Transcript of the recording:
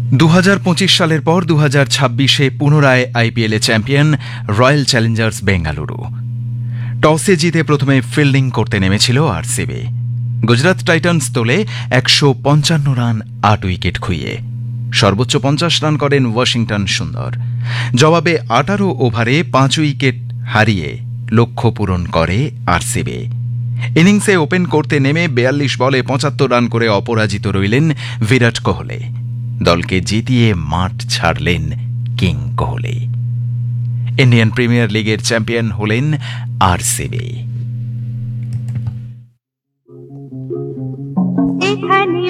2025 সালের পর 2026-এ পুনরায় আইপিএলে চ্যাম্পিয়ন রয়্যাল চ্যালেঞ্জার্স বেঙ্গালুরু। টসে জিতে প্রথমে ফিল্ডিং করতে নেমেছিল আরসিবি। গুজরাট টাইটান্স তোলে 155 রান 8 উইকেট খুইয়ে। সর্বোচ্চ 50 রান করেন ওয়াশিংটন সুন্দর। জবাবে 18 ওভারে 5 উইকেট হারিয়ে লক্ষ্য পূরণ করে আরসিবি। ইনিংসে ওপেন করতে নেমে 42 বলে 75 রান করে অপরাজিত রইলেন বিরাট কোহলি। দলকে জিতিয়ে মাঠ ছাড়লেন কিং কোহলি। ইন্ডিয়ান প্রিমিয়ার লিগের চ্যাম্পিয়ন হলেন আরসিবি।